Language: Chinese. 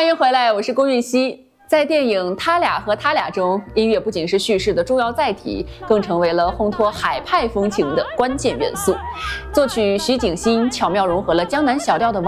欢迎回来，我是龚韵希。在电影《他俩和他俩》中，音乐不仅是叙事的重要载体，更成为了烘托海派风情的关键元素。作曲徐景欣巧妙融合了江南小调的